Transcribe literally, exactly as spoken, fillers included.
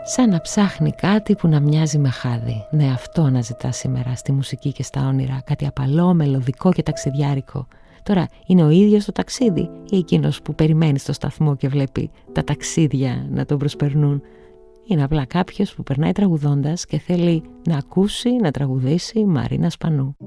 Σαν να ψάχνει κάτι που να μοιάζει με χάδι. Ναι, αυτό αναζητά σήμερα στη μουσική και στα όνειρα. Κάτι απαλό, μελωδικό και ταξιδιάρικο. Τώρα, είναι ο ίδιος το ταξίδι ή εκείνος που περιμένει στο σταθμό και βλέπει τα ταξίδια να τον προσπερνούν? Είναι απλά κάποιος που περνάει τραγουδώντας και θέλει να ακούσει, να τραγουδήσει Μαρίνα Σπανού.